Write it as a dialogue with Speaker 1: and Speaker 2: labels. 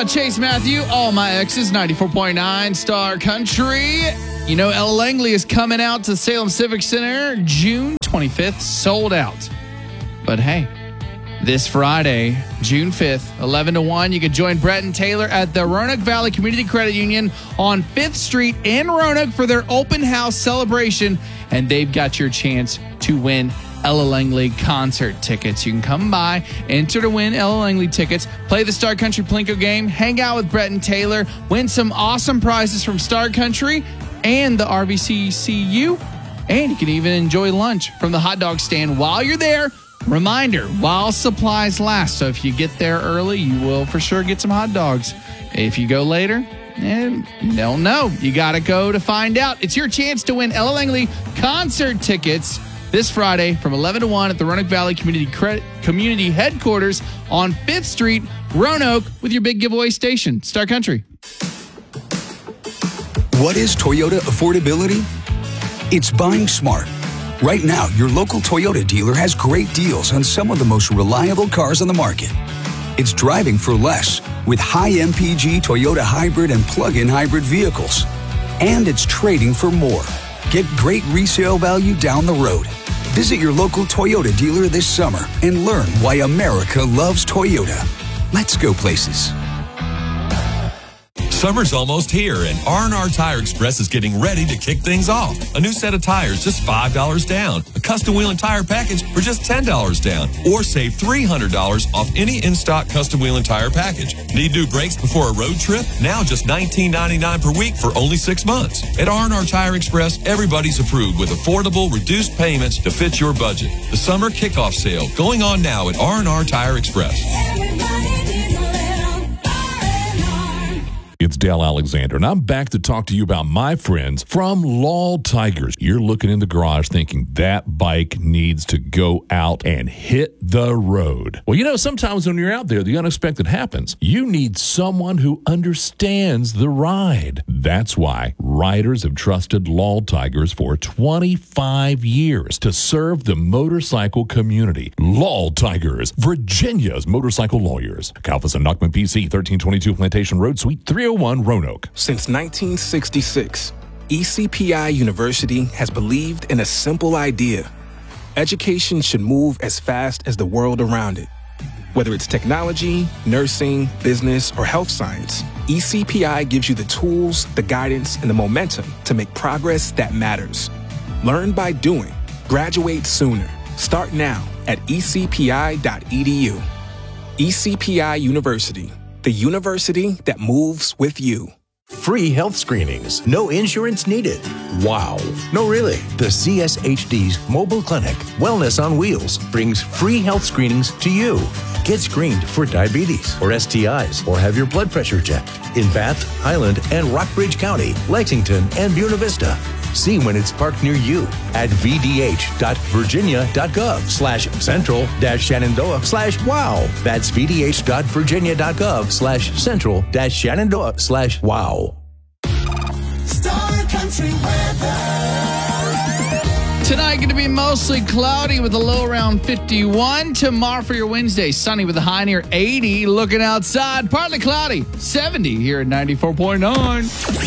Speaker 1: Chase Matthew, all my exes, 94.9 Star Country. You know, Ella Langley is coming out to Salem Civic Center June 25th, sold out. But hey, this Friday, June 5th, 11 to 1, you can join Brett and Taylor at the Roanoke Valley Community Credit Union on 5th Street in Roanoke for their open house celebration. And they've got your chance to win Ella Langley concert tickets. You can come by, enter to win Ella Langley tickets, play the Star Country Plinko game, hang out with Brett and Taylor, win some awesome prizes from Star Country and the RVCCU, and you can even enjoy lunch from the hot dog stand while you're there. Reminder, while supplies last, so if you get there early, you will for sure get some hot dogs. If you go later, you don't know. You got to go to find out. It's your chance to win Ella Langley concert tickets this Friday from 11 to 1 at the Roanoke Valley Community Headquarters on 5th Street, Roanoke, with your big giveaway station, Star Country.
Speaker 2: What is Toyota affordability? It's buying smart. Right now, your local Toyota dealer has great deals on some of the most reliable cars on the market. It's driving for less with high MPG Toyota hybrid and plug-in hybrid vehicles. And it's trading for more. Get great resale value down the road. Visit your local Toyota dealer this summer and learn why America loves Toyota. Let's go places.
Speaker 3: Summer's almost here, and R&R Tire Express is getting ready to kick things off. A new set of tires, just $5 down. A custom wheel and tire package for just $10 down. Or save $300 off any in-stock custom wheel and tire package. Need new brakes before a road trip? Now just $19.99 per week for only 6 months. At R&R Tire Express, everybody's approved with affordable, reduced payments to fit your budget. The summer kickoff sale going on now at R&R Tire Express.
Speaker 4: It's Dale Alexander, and I'm back to talk to you about my friends from Lal Tigers. You're looking in the garage thinking that bike needs to go out and hit the road. Well, you know, sometimes when you're out there, the unexpected happens. You need someone who understands the ride. That's why riders have trusted Lal Tigers for 25 years to serve the motorcycle community. Lal Tigers, Virginia's motorcycle lawyers. Kalfas and Nachman PC, 1322 Plantation Road, Suite 301, Roanoke.
Speaker 5: Since 1966, ECPI University has believed in a simple idea. Education should move as fast as the world around it. Whether it's technology, nursing, business, or health science, ECPI gives you the tools, the guidance, and the momentum to make progress that matters. Learn by doing. Graduate sooner. Start now at ecpi.edu. ECPI University, the university that moves with you.
Speaker 6: Free health screenings. No insurance needed. Wow. No, really. The CSHD's mobile clinic, Wellness on Wheels, brings free health screenings to you. Get screened for diabetes or STIs or have your blood pressure checked in Bath, Highland, and Rockbridge County, Lexington, and Buena Vista. See when it's parked near you at vdh.virginia.gov/central-shenandoah/wow. That's vdh.virginia.gov/central-shenandoah/wow.
Speaker 7: Star Country weather.
Speaker 1: Tonight going to be mostly cloudy with a low around 51. Tomorrow for your Wednesday, sunny with a high near 80. Looking outside, partly cloudy, 70 here at 94.9.